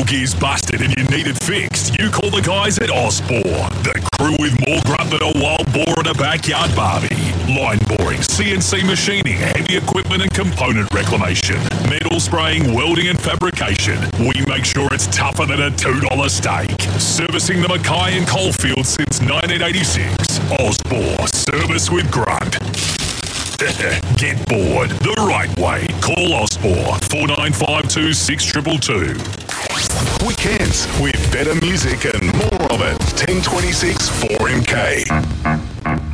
gear's busted and you need it fixed, you call the guys at Osbor. The crew with more grunt than a wild boar in a backyard barbie. Line boring, CNC machining, heavy equipment and component reclamation, metal spraying, welding and fabrication. We make sure it's tougher than a $2 steak. Servicing the Mackay and Coalfield since 1986. Osbor, service with grunt. Get bored the right way. Call Osbor 4952 6222. Weekends with better music and more of it. 1026 4MK.